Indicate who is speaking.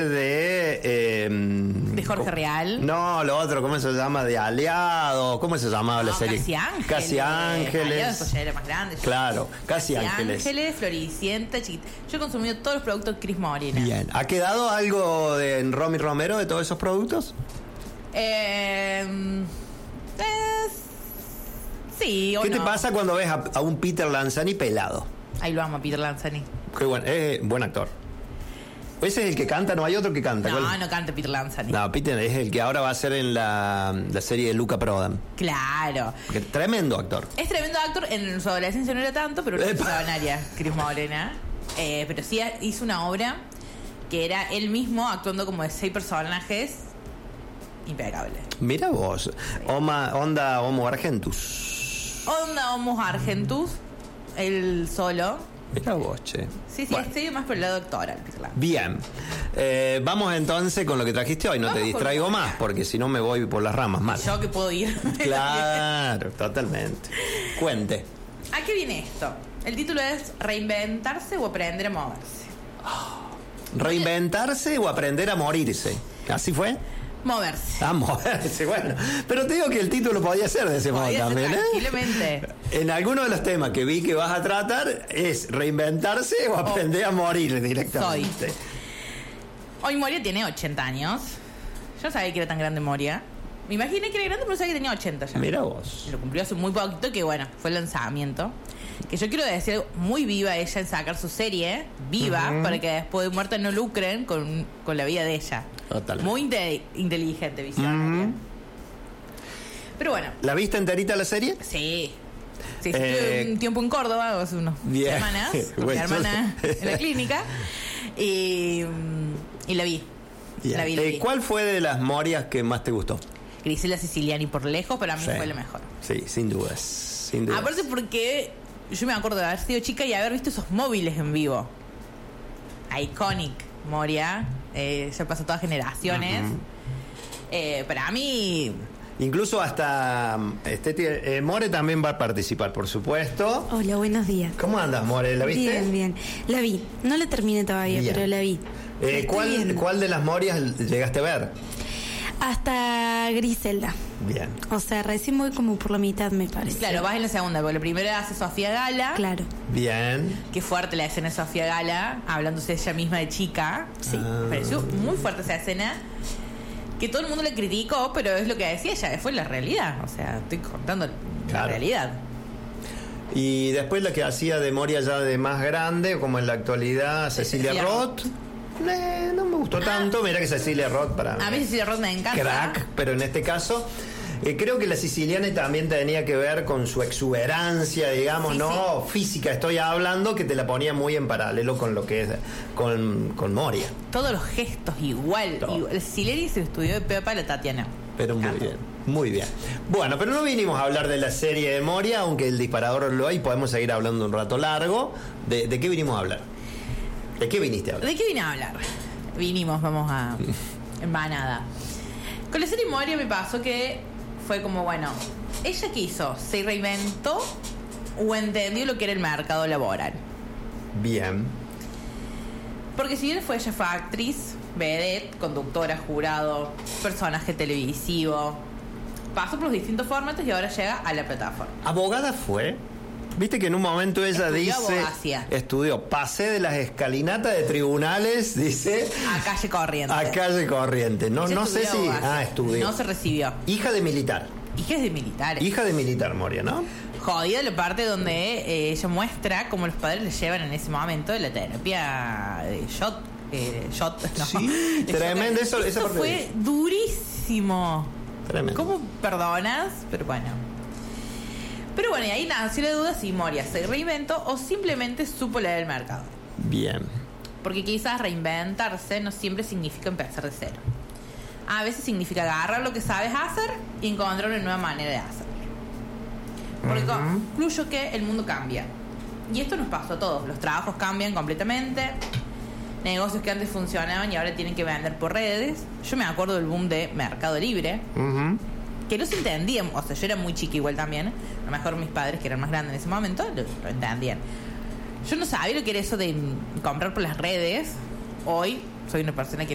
Speaker 1: de
Speaker 2: Jorge Real.
Speaker 1: No, lo otro, ¿cómo se llama? De Aliado. ¿Cómo se llamaba la serie?
Speaker 2: Casi Ángeles.
Speaker 1: Casi Ángeles.
Speaker 2: Aliado después ya era más grande.
Speaker 1: Claro, Casi Ángeles.
Speaker 2: Ángeles, Floricienta, chiquita. Yo he consumido todos los productos de Cris Morena.
Speaker 1: Bien. ¿Ha quedado algo de Romy Romero de todos esos productos?
Speaker 2: Sí, o
Speaker 1: ¿Qué
Speaker 2: no.
Speaker 1: te pasa cuando ves a un Peter Lanzani pelado?
Speaker 2: Ahí lo amo, Peter Lanzani.
Speaker 1: Qué bueno, buen actor. Ese es el que canta, no hay otro que canta.
Speaker 2: No, no canta Peter Lanzani.
Speaker 1: No, Peter es el que ahora va a ser en la serie de Luca Prodan.
Speaker 2: Claro.
Speaker 1: Porque tremendo actor.
Speaker 2: Es tremendo actor, en su adolescencia no era tanto, pero no es millonaria, Cris Morena. Pero sí hizo una obra que era él mismo actuando como de 6 personajes. Impecable.
Speaker 1: Mira vos, onda Homo Argentus.
Speaker 2: Onda Homo Argentus, él solo.
Speaker 1: Mira vos, che.
Speaker 2: Sí,
Speaker 1: bueno.
Speaker 2: estoy más por el lado doctoral.
Speaker 1: Bien. Vamos entonces con lo que trajiste hoy. No
Speaker 2: Vamos
Speaker 1: te distraigo
Speaker 2: con
Speaker 1: más, porque si no me voy por las ramas mal.
Speaker 2: Yo que puedo ir.
Speaker 1: Claro, totalmente. Cuente.
Speaker 2: ¿A qué viene esto? El título es Reinventarse o aprender a moverse.
Speaker 1: ¿Reinventarse o aprender a morirse? ¿Así fue?
Speaker 2: Moverse.
Speaker 1: A moverse, bueno. Pero te digo que el título podía ser de ese modo también,
Speaker 2: tranquilamente.
Speaker 1: En alguno de los temas que vi que vas a tratar es reinventarse o aprender a morir directamente.
Speaker 2: Hoy Moria tiene 80 años. Yo no sabía que era tan grande Moria. Me imaginé que era grande, pero no sabía que tenía 80 ya.
Speaker 1: Mira vos.
Speaker 2: Lo cumplió hace muy poquito, que bueno, fue el lanzamiento. Que yo quiero decir, muy viva ella en sacar su serie, viva, para que después de muerta no lucren con la vida de ella.
Speaker 1: Totalmente.
Speaker 2: Muy inteligente, visionaria. Pero bueno.
Speaker 1: ¿La viste enterita la serie?
Speaker 2: Sí. Sí, estuve un tiempo en Córdoba, hace unas semanas, con mi hermana en la clínica. Y la vi.
Speaker 1: Bien.
Speaker 2: La vi.
Speaker 1: ¿Cuál fue de las Morias que más te gustó?
Speaker 2: Grisela Siciliani por lejos, para mí fue la mejor.
Speaker 1: Sí, sin dudas. Sin dudas.
Speaker 2: Aparte porque yo me acuerdo de haber sido chica y haber visto esos móviles en vivo. Iconic, Moria. Ya pasó todas generaciones. Para mí...
Speaker 1: Incluso hasta More también va a participar, por supuesto.
Speaker 3: Hola, buenos días.
Speaker 1: ¿Cómo andas, More? ¿La viste?
Speaker 3: Bien, bien. La vi. No la terminé todavía,
Speaker 1: bien.
Speaker 3: pero la vi.
Speaker 1: ¿Cuál de las Morias llegaste a ver?
Speaker 3: Hasta Griselda.
Speaker 1: Bien.
Speaker 3: O sea, recién voy como por la mitad, me parece.
Speaker 2: Claro, vas en la segunda, porque la primera hace Sofía Gala.
Speaker 3: Claro.
Speaker 1: Bien.
Speaker 2: Qué fuerte la escena de Sofía Gala, hablándose ella misma de chica.
Speaker 3: Sí.
Speaker 2: Me pareció muy fuerte esa escena. Que todo el mundo le criticó, pero es lo que decía ella, fue la realidad. O sea, estoy contando la realidad.
Speaker 1: Y después la que hacía de Moria ya de más grande, como en la actualidad, Cecilia Roth. No me gustó tanto. Mira que Cecilia Roth para mí.
Speaker 2: A mí Cecilia Roth me encanta.
Speaker 1: Crack, pero en este caso... creo que la siciliana también tenía que ver con su exuberancia, digamos, física estoy hablando, que te la ponía muy en paralelo con lo que es con Moria.
Speaker 2: Todos los gestos igual. El Siciliani se estudió de Pepa la Tatiana.
Speaker 1: Pero muy bien, muy bien. Bueno, pero no vinimos a hablar de la serie de Moria, aunque el disparador lo hay, podemos seguir hablando un rato largo. ¿De qué vinimos a hablar? ¿De qué viniste a hablar?
Speaker 2: ¿De qué vine a hablar? Vamos a... en manada. Con la serie Moria me pasó que fue como, bueno, ¿ella qué hizo? ¿Se reinventó o entendió lo que era el mercado laboral?
Speaker 1: Bien.
Speaker 2: Porque si bien ella fue actriz, vedette, conductora, jurado, personaje televisivo, pasó por los distintos formatos y ahora llega a la plataforma.
Speaker 1: ¿Abogada fue? Viste que en un momento ella
Speaker 2: estudió
Speaker 1: dice...
Speaker 2: abogacía.
Speaker 1: Estudió. Pasé de las escalinatas de tribunales, dice...
Speaker 2: A calle corriente.
Speaker 1: A calle corriente. No sé si...
Speaker 2: abogacía.
Speaker 1: Estudió.
Speaker 2: No se recibió.
Speaker 1: Hija de militar.
Speaker 2: Hija de militares.
Speaker 1: Hija de militar, Moria, ¿no?
Speaker 2: Jodida la parte donde ella muestra cómo los padres le llevan en ese momento de la terapia de shot. No,
Speaker 1: sí, tremendo. Eso parte
Speaker 2: fue durísimo.
Speaker 1: Tremendo.
Speaker 2: ¿Cómo perdonas? Pero bueno, y ahí nació la duda si Moria se reinventó o simplemente supo leer el mercado.
Speaker 1: Bien.
Speaker 2: Porque quizás reinventarse no siempre significa empezar de cero. A veces significa agarrar lo que sabes hacer y encontrar una nueva manera de hacerlo. Porque concluyo que el mundo cambia. Y esto nos pasó a todos. Los trabajos cambian completamente. Negocios que antes funcionaban y ahora tienen que vender por redes. Yo me acuerdo del boom de Mercado Libre. Que no se entendían. O sea, yo era muy chica igual también. A lo mejor mis padres, que eran más grandes en ese momento, lo entendían. Yo no sabía lo que era eso de comprar por las redes. Hoy soy una persona que